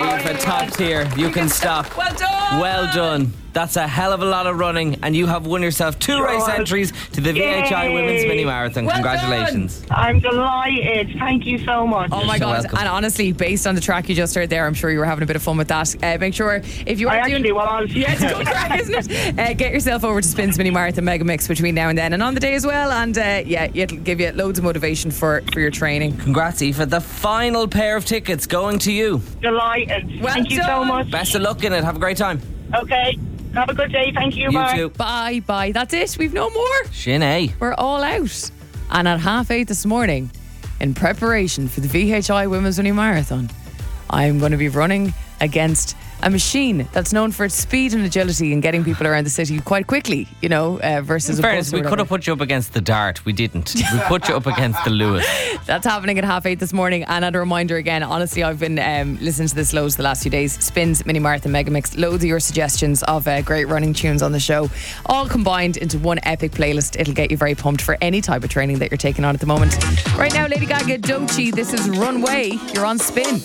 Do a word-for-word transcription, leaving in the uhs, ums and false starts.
Aoife, top tier. You can stop. Well done. Well done. That's a hell of a lot of running, and you have won yourself two race entries to the V H I Yay. Women's Mini Marathon. Well Congratulations. I'm delighted. Thank you so much. Oh my so God. welcome. And honestly, based on the track you just heard there, I'm sure you were having a bit of fun with that. Uh, make sure if you are I doing actually was. Yeah, it's a good crack, isn't it? Uh, get yourself over to Spins Mini Marathon Mega Mix between now and then and on the day as well. And uh, yeah, it'll give you loads of motivation for, for your training. Congrats, Aoife. The final pair of tickets going to you. Delighted. Well Thank you so done. much. Best of luck in it. Have a great time. Okay. Have a good day. Thank you. You Bye. too. Bye, bye. That's it. We've no more. Sinead. We're all out. And at half eight this morning, in preparation for the V H I Women's Mini Marathon, I'm going to be running against a machine that's known for its speed and agility and getting people around the city quite quickly, you know, uh, versus In a fairness, bus or we could whatever. have put you up against the Dart. We didn't. We put you up against the Lewis. That's happening at half eight this morning. And at a reminder again, honestly, I've been um, listening to this loads the last few days. Spins Mini Marathon Mega Mix. Loads of your suggestions of uh, great running tunes on the show, all combined into one epic playlist. It'll get you very pumped for any type of training that you're taking on at the moment. Right now, Lady Gaga, Doechii. This is Runway. You're on Spin.